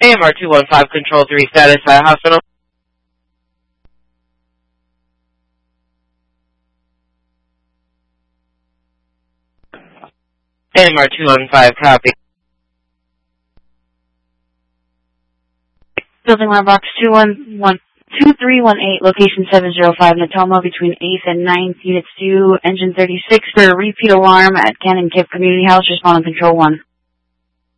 AMR 215, Control 3, status at hospital. AMR 215, copy. Building Alarm Box 2318, location 705, Natoma, between 8th and 9th, units 2, engine 36, for a repeat alarm at Cannon Kip Community House, respond on Control 1.